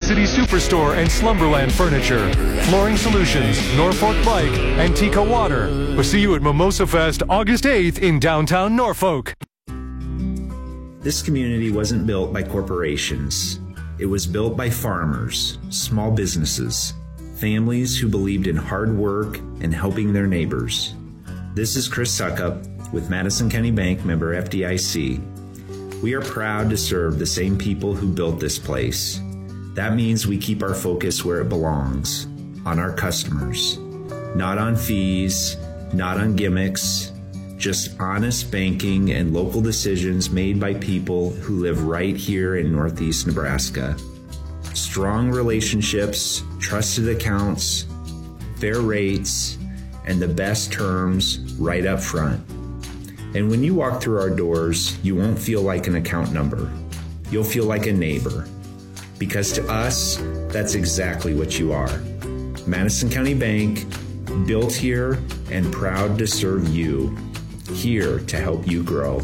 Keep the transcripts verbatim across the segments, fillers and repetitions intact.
City Superstore and Slumberland Furniture, Flooring Solutions, Norfolk Bike, and Tika Water. We'll see you at Mimosa Fest August eighth in downtown Norfolk. This community wasn't built by corporations. It was built by farmers, small businesses, families who believed in hard work and helping their neighbors. This is Chris Suckup with Madison County Bank, member F D I C. We are proud to serve the same people who built this place. That means we keep our focus where it belongs, on our customers. Not on fees, not on gimmicks, just honest banking and local decisions made by people who live right here in Northeast Nebraska. Strong relationships, trusted accounts, fair rates, and the best terms right up front. And when you walk through our doors, you won't feel like an account number. You'll feel like a neighbor. Because to us, that's exactly what you are. Madison County Bank, built here and proud to serve you. Here to help you grow.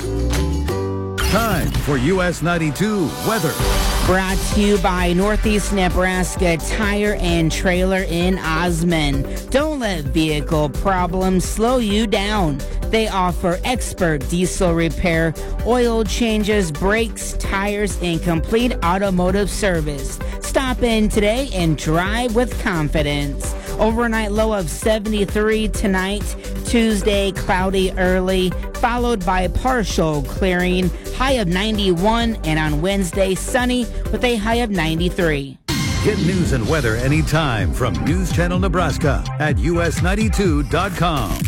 Time for U S ninety-two weather. Brought to you by Northeast Nebraska Tire and Trailer in Osmond. Don't let vehicle problems slow you down. They offer expert diesel repair, oil changes, brakes, tires, and complete automotive service. Stop in today and drive with confidence. Overnight low of seventy-three tonight. Tuesday, cloudy early, followed by partial clearing, high of ninety-one, and on Wednesday, sunny with a high of ninety-three. Get news and weather anytime from News Channel Nebraska at U S ninety-two dot com.